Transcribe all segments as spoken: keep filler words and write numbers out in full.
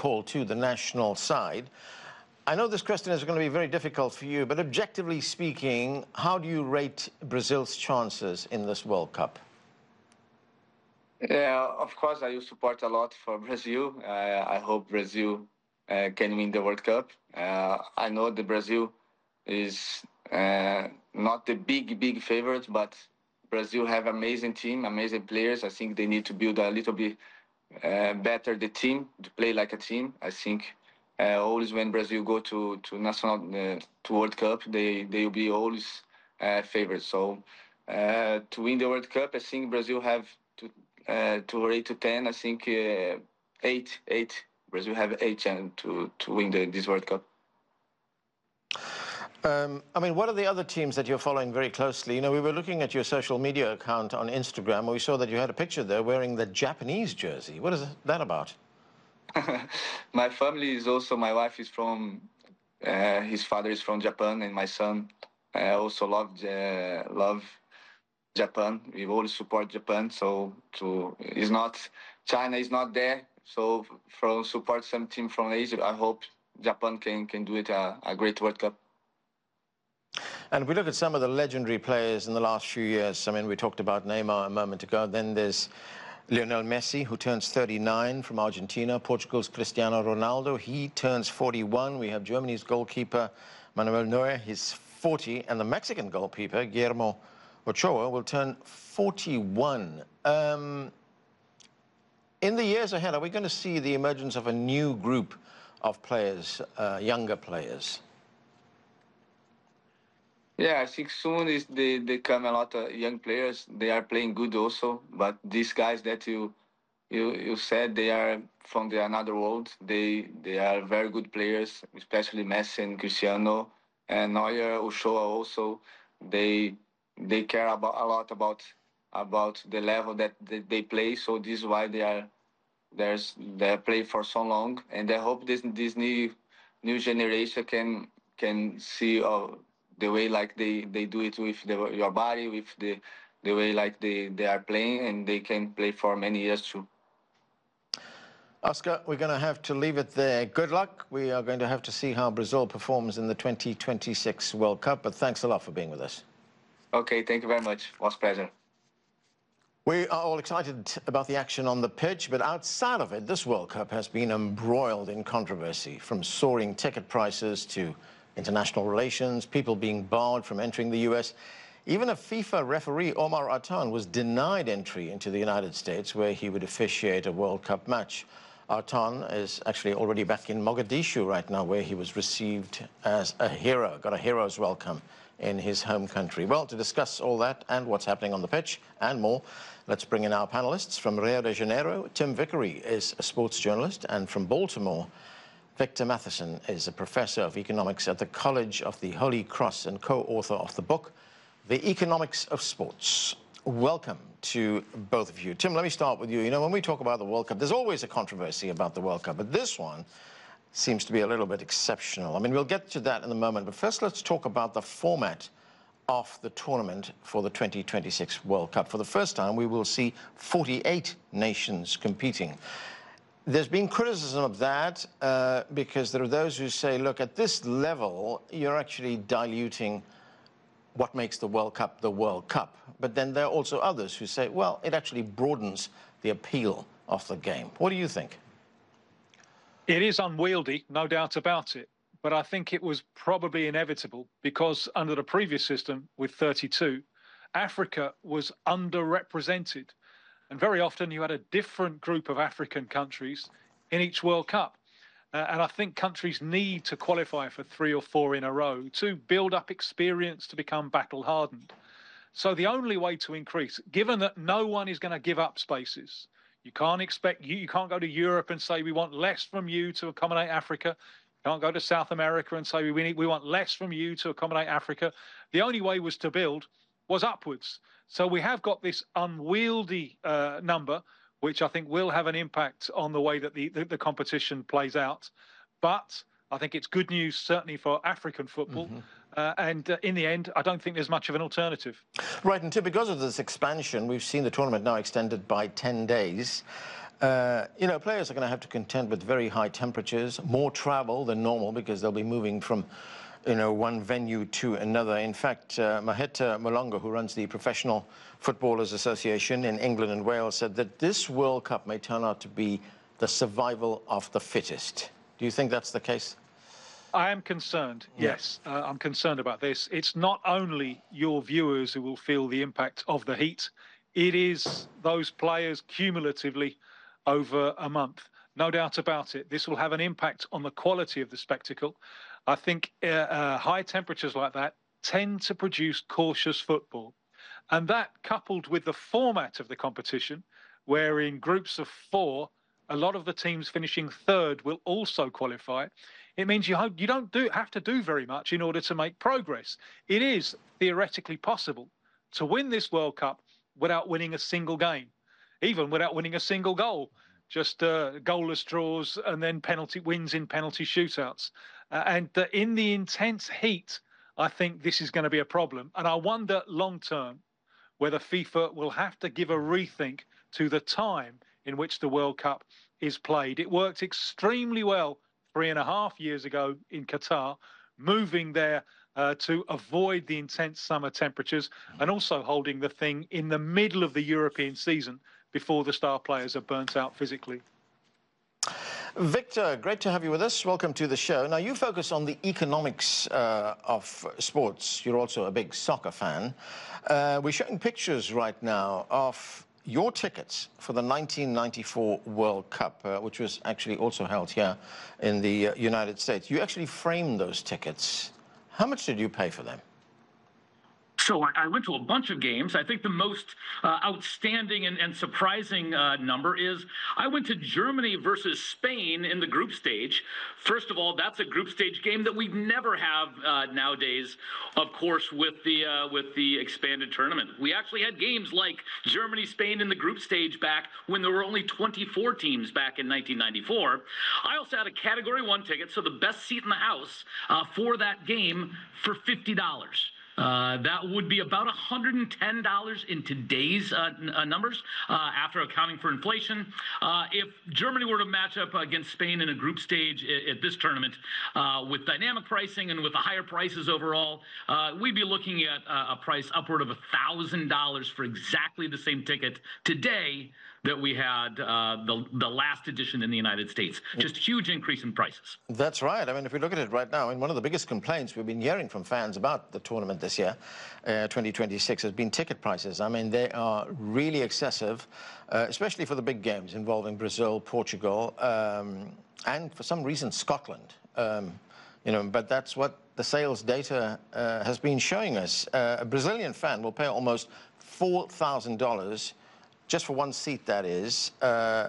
recall to the national side. I know this question is going to be very difficult for you, but objectively speaking, how do you rate Brazil's chances in this World Cup? Yeah, of course, I will support a lot for Brazil. Uh, I hope Brazil uh, can win the World Cup. Uh, I know the Brazil is uh, not the big, big favorite, but Brazil have amazing team, amazing players. I think they need to build a little bit uh, better the team, to play like a team. I think uh, always when Brazil go to to national uh, to World Cup, they they will be always uh, favorites. So uh, to win the World Cup, I think Brazil have to uh, to rate to ten. I think uh, eight, eight. Brazil have eight chance to to win the, this World Cup. Um, I mean, what are the other teams that you're following very closely? You know, we were looking at your social media account on Instagram, and we saw that you had a picture there wearing the Japanese jersey. What is that about? My family is also, my wife is from, uh, his father is from Japan, and my son uh, also love, uh, love Japan. We always support Japan, so to, it's not, China is not there, so from support some team from Asia, I hope Japan can, can do it a, a great World Cup. And if we look at some of the legendary players in the last few years, I mean, we talked about Neymar a moment ago. Then there's Lionel Messi, who turns thirty-nine, from Argentina. Portugal's Cristiano Ronaldo, he turns forty-one. We have Germany's goalkeeper Manuel Neuer, he's forty. And the Mexican goalkeeper, Guillermo Ochoa, will turn forty-one. Um, in the years ahead, are we going to see the emergence of a new group of players, uh, younger players? Yeah, I think soon is they, they come a lot of young players. They are playing good also, but these guys that you you you said, they are from the another world. They they are very good players, especially Messi and Cristiano and Neuer, Ochoa also. They they care about a lot about about the level that they, they play. So this is why they are there's they play for so long, and I hope this this new new generation can can see uh, the way like they, they do it with the, your body, with the the way like they, they are playing, and they can play for many years too. Oscar, we're going to have to leave it there. Good luck. We are going to have to see how Brazil performs in the twenty twenty-six World Cup, but thanks a lot for being with us. Okay, thank you very much. It was a pleasure. We are all excited about the action on the pitch, but outside of it, this World Cup has been embroiled in controversy, from soaring ticket prices to international relations, people being barred from entering the U S. Even a FIFA referee, Omar Artan, was denied entry into the United States, where he would officiate a World Cup match. Artan is actually already back in Mogadishu right now, where he was received as a hero, got a hero's welcome in his home country. Well, to discuss all that and what's happening on the pitch and more, let's bring in our panelists. From Rio de Janeiro, Tim Vickery is a sports journalist, and from Baltimore, Victor Matheson is a professor of economics at the College of the Holy Cross and co-author of the book, The Economics of Sports. Welcome to both of you. Tim, let me start with you. You know, when we talk about the World Cup, there's always a controversy about the World Cup, but this one seems to be a little bit exceptional. I mean, we'll get to that in a moment, but first let's talk about the format of the tournament for the twenty twenty-six World Cup. For the first time, we will see forty-eight nations competing. There's been criticism of that uh, because there are those who say, look, at this level, you're actually diluting what makes the World Cup the World Cup. But then there are also others who say, well, it actually broadens the appeal of the game. What do you think? It is unwieldy, no doubt about it. But I think it was probably inevitable because under the previous system with thirty-two, Africa was underrepresented. And very often you had a different group of African countries in each World Cup. Uh, and I think countries need to qualify for three or four in a row to build up experience, to become battle-hardened. So the only way to increase, given that no one is going to give up spaces, you can't expect, you, you can't go to Europe and say, we want less from you to accommodate Africa. You can't go to South America and say, we, need, we want less from you to accommodate Africa. The only way was to build was upwards. So we have got this unwieldy uh, number, which I think will have an impact on the way that the, the, the competition plays out. But I think it's good news, certainly for African football. Mm-hmm. uh, and uh, in the end, I don't think there's much of an alternative. Right, and Tim, because of this expansion, we've seen the tournament now extended by ten days. Uh, you know, players are going to have to contend with very high temperatures, more travel than normal because they'll be moving from, you know, one venue to another. In fact, uh, Maheta Molongo, who runs the Professional Footballers Association in England and Wales, said that this World Cup may turn out to be the survival of the fittest. Do you think that's the case? I am concerned, yes. Uh, I'm concerned about this. It's not only your viewers who will feel the impact of the heat, it is those players cumulatively over a month. No doubt about it. This will have an impact on the quality of the spectacle. I think uh, uh, high temperatures like that tend to produce cautious football. And that, coupled with the format of the competition, where in groups of four, a lot of the teams finishing third will also qualify, it means you, you don't do, have to do very much in order to make progress. It is theoretically possible to win this World Cup without winning a single game, even without winning a single goal, just uh, goalless draws and then penalty wins in penalty shootouts. Uh, and uh, in the intense heat, I think this is going to be a problem. And I wonder long term whether FIFA will have to give a rethink to the time in which the World Cup is played. It worked extremely well three and a half years ago in Qatar, moving there uh, to avoid the intense summer temperatures and also holding the thing in the middle of the European season before the star players are burnt out physically. Victor, great to have you with us. Welcome to the show. Now, you focus on the economics uh, of sports. You're also a big soccer fan. Uh, we're showing pictures right now of your tickets for the nineteen ninety-four World Cup, uh, which was actually also held here in the uh, United States. You actually framed those tickets. How much did you pay for them? So I went to a bunch of games. I think the most uh, outstanding and, and surprising uh, number is I went to Germany versus Spain in the group stage. First of all, that's a group stage game that we never have uh, nowadays, of course, with the uh, with the expanded tournament. We actually had games like Germany-Spain in the group stage back when there were only twenty-four teams back in nineteen ninety-four. I also had a Category one ticket, so the best seat in the house uh, for that game for fifty dollars. Uh, that would be about one hundred ten dollars in today's uh, uh, numbers uh, after accounting for inflation. Uh, if Germany were to match up against Spain in a group stage at, at this tournament uh, with dynamic pricing and with the higher prices overall, uh, we'd be looking at uh, a price upward of one thousand dollars for exactly the same ticket today that we had uh, the, the last edition in the United States. Just huge increase in prices. That's right. I mean, if we look at it right now, and one of the biggest complaints we've been hearing from fans about the tournament this year, uh, twenty twenty-six, has been ticket prices. I mean, they are really excessive, uh, especially for the big games involving Brazil, Portugal, um, and for some reason, Scotland. Um, you know, but that's what the sales data uh, has been showing us. Uh, a Brazilian fan will pay almost four thousand dollars just for one seat, that is. Uh,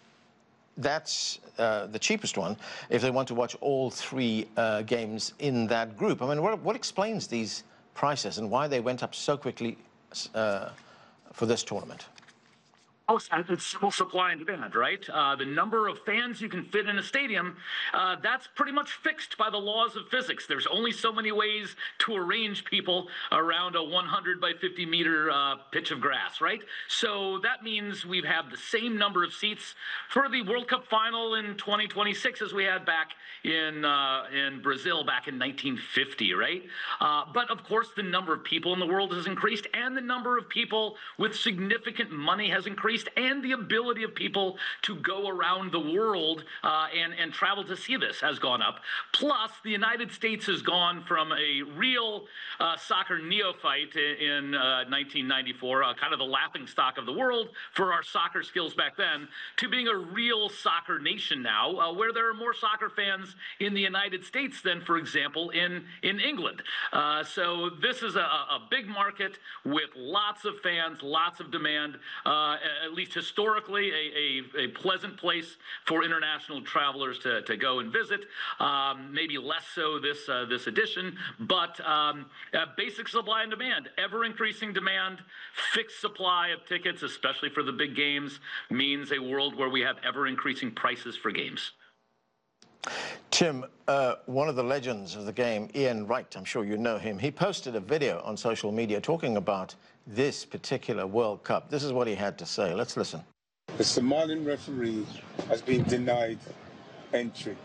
that's uh, the cheapest one if they want to watch all three uh, games in that group. I mean, what, what explains these prices and why they went up so quickly uh, for this tournament? Oh, it's simple supply and demand, right? Uh, the number of fans you can fit in a stadium, uh, that's pretty much fixed by the laws of physics. There's only so many ways to arrange people around a one hundred by fifty meter uh, pitch of grass, right? So that means we've had the same number of seats for the World Cup final in twenty twenty-six as we had back in uh, in Brazil back in nineteen fifty, right? Uh, but of course, the number of people in the world has increased, and the number of people with significant money has increased, and the ability of people to go around the world uh, and, and travel to see this has gone up. Plus, the United States has gone from a real uh, soccer neophyte in, in uh, nineteen ninety-four, uh, kind of the laughingstock of the world for our soccer skills back then, to being a real soccer nation now, uh, where there are more soccer fans in the United States than, for example, in, in England. Uh, so this is a, a big market with lots of fans, lots of demand, uh, at least historically, a, a, a pleasant place for international travelers to, to go and visit. Um, maybe less so this uh, this edition, but um, uh, basic supply and demand, ever-increasing demand, fixed supply of tickets, especially for the big games, means a world where we have ever-increasing prices for games. Tim, uh, one of the legends of the game, Ian Wright, I'm sure you know him, he posted a video on social media talking about this particular World Cup. This is what he had to say. Let's listen. The Somalian referee has been denied entry.